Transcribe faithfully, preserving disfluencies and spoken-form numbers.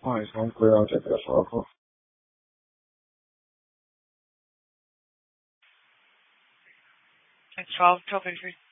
Hi, it's one clear. I'll take that for It's twelve, twelve fifty-three.